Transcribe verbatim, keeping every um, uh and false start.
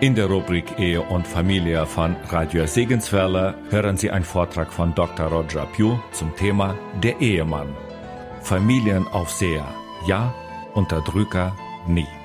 In der Rubrik Ehe und Familie von Radio Segenswelle hören Sie einen Vortrag von Doktor Roger Pugh zum Thema Der Ehemann. Familienaufseher, ja, Unterdrücker, nie.